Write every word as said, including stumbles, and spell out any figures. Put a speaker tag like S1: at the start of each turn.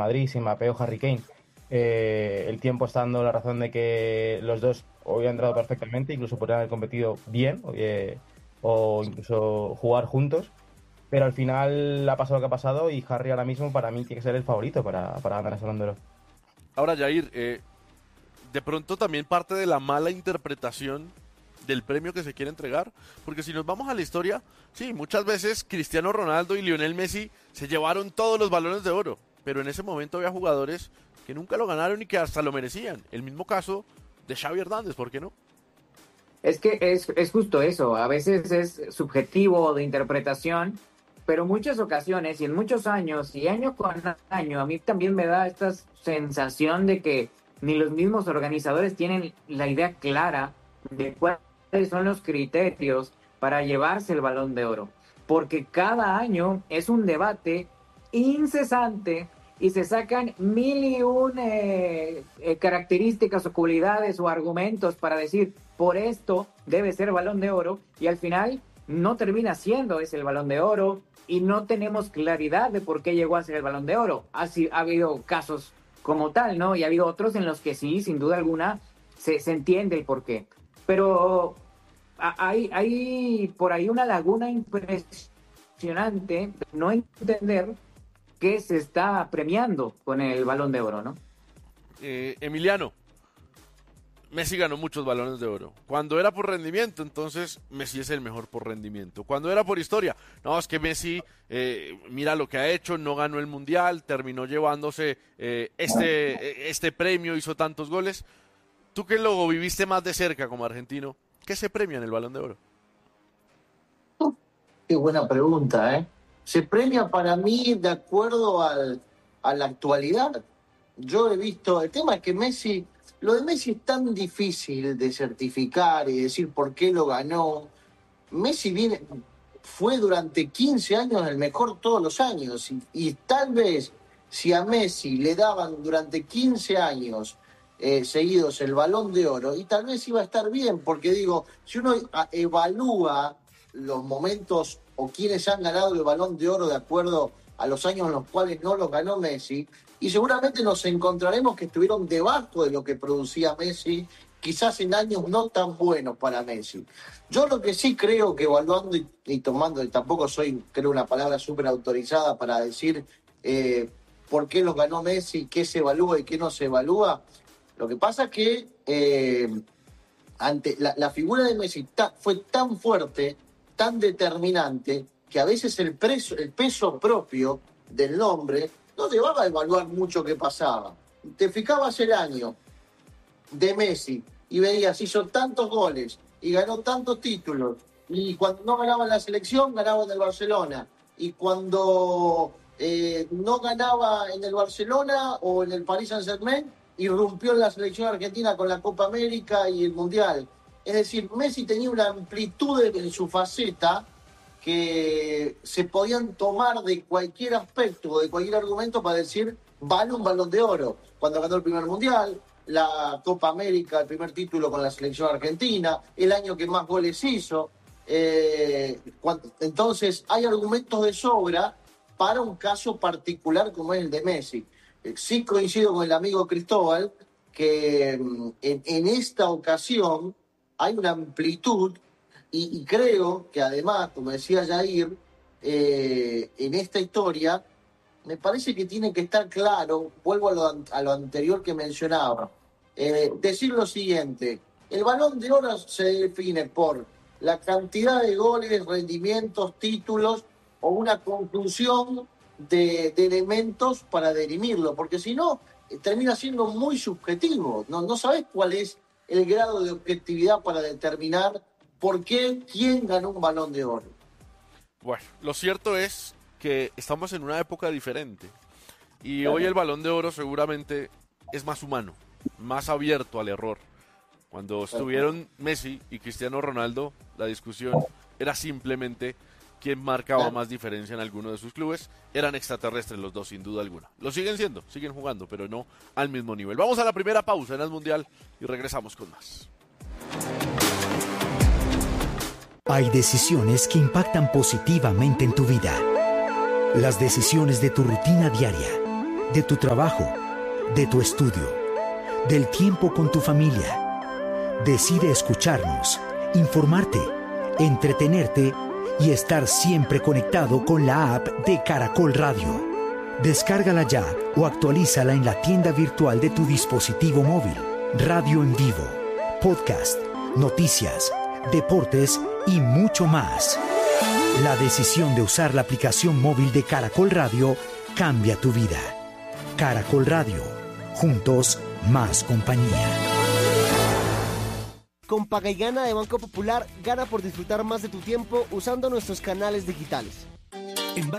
S1: Madrid, si Mbappé o Harry Kane. Eh, el tiempo está dando la razón de que los dos hoy han entrado perfectamente, incluso podrían haber competido bien, eh, o incluso jugar juntos, pero al final ha pasado lo que ha pasado y Harry ahora mismo para mí tiene que ser el favorito para, para ganar ese Balón de Oro.
S2: Ahora, Jair, eh, de pronto también parte de la mala interpretación del premio que se quiere entregar, porque si nos vamos a la historia, sí, muchas veces Cristiano Ronaldo y Lionel Messi se llevaron todos los balones de oro, pero en ese momento había jugadores que nunca lo ganaron y que hasta lo merecían. El mismo caso de Xavi Hernández, ¿por qué no?
S3: Es que es, es justo eso, a veces es subjetivo de interpretación, pero muchas ocasiones y en muchos años y año con año, a mí también me da esta sensación de que ni los mismos organizadores tienen la idea clara de cuáles son los criterios para llevarse el Balón de Oro, porque cada año es un debate incesante y se sacan mil y un eh, eh, características o cualidades o argumentos para decir por esto debe ser Balón de Oro, y al final no termina siendo ese el Balón de Oro y no tenemos claridad de por qué llegó a ser el Balón de Oro. Ha, ha habido casos como tal, ¿no? Y ha habido otros en los que sí, sin duda alguna, se, se entiende el por qué. Pero hay, hay por ahí una laguna impresionante de no entender qué se está premiando con el Balón de Oro, ¿no?
S2: Eh, Emiliano, Messi ganó muchos balones de oro. Cuando era por rendimiento, entonces Messi es el mejor por rendimiento. Cuando era por historia, no, es que Messi, eh, mira lo que ha hecho, no ganó el Mundial, terminó llevándose eh, este, este premio, hizo tantos goles. Tú que lo viviste más de cerca como argentino, ¿qué se premia en el Balón de Oro?
S4: Qué buena pregunta, ¿eh? Se premia para mí de acuerdo al, a la actualidad. Yo he visto, el tema es que Messi... Lo de Messi es tan difícil de certificar y decir por qué lo ganó. Messi viene, fue durante quince años el mejor todos los años. Y, y tal vez si a Messi le daban durante quince años eh, seguidos el Balón de Oro, y tal vez iba a estar bien, porque digo, si uno evalúa los momentos o quienes han ganado el Balón de Oro de acuerdo a los años en los cuales no los ganó Messi, y seguramente nos encontraremos que estuvieron debajo de lo que producía Messi, quizás en años no tan buenos para Messi. Yo lo que sí creo que evaluando y, y tomando, y tampoco soy, creo, una palabra súper autorizada para decir eh, por qué los ganó Messi, qué se evalúa y qué no se evalúa, lo que pasa es que eh, ante la, la figura de Messi ta, fue tan fuerte, tan determinante, que a veces el, preso, el peso propio del nombre no te va a evaluar mucho qué pasaba. Te fijabas el año de Messi y veías, hizo tantos goles y ganó tantos títulos, y cuando no ganaba en la selección, ganaba en el Barcelona, y cuando eh, no ganaba en el Barcelona o en el Paris Saint-Germain, irrumpió en la selección argentina con la Copa América y el Mundial. Es decir, Messi tenía una amplitud en su faceta que se podían tomar de cualquier aspecto, de cualquier argumento para decir, vale un Balón de Oro. Cuando ganó el primer Mundial, la Copa América, el primer título con la selección argentina, el año que más goles hizo. Eh, cuando, entonces, hay argumentos de sobra para un caso particular como es el de Messi. Eh, sí coincido con el amigo Cristóbal que en, en esta ocasión hay una amplitud. Y, y creo que además, como decía Jair, eh, en esta historia, me parece que tiene que estar claro, vuelvo a lo, a lo anterior que mencionaba, eh, decir lo siguiente: el Balón de Oro se define por la cantidad de goles, rendimientos, títulos o una conclusión de, de elementos para dirimirlo, porque si no, eh, termina siendo muy subjetivo, no, no sabes cuál es el grado de objetividad para determinar ¿por qué? ¿Quién ganó un Balón de Oro?
S2: Bueno, lo cierto es que estamos en una época diferente. Y hoy el Balón de Oro seguramente es más humano, más abierto al error. Cuando estuvieron Messi y Cristiano Ronaldo, la discusión era simplemente quién marcaba más diferencia en alguno de sus clubes. Eran extraterrestres los dos, sin duda alguna. Lo siguen siendo, siguen jugando, pero no al mismo nivel. Vamos a la primera pausa en el Mundial y regresamos con más.
S5: Hay decisiones que impactan positivamente en tu vida. Las decisiones de tu rutina diaria de tu trabajo, de tu estudio, del tiempo con tu familia. Decide escucharnos, informarte, entretenerte y estar siempre conectado con la app de Caracol Radio. Descárgala ya o actualízala en la tienda virtual de tu dispositivo móvil. Radio en vivo, podcast, noticias, deportes y mucho más. La decisión de usar la aplicación móvil de Caracol Radio cambia tu vida. Caracol Radio. Juntos, más compañía.
S6: Con Paga y Gana de Banco Popular, gana por disfrutar más de tu tiempo usando nuestros canales digitales.
S5: En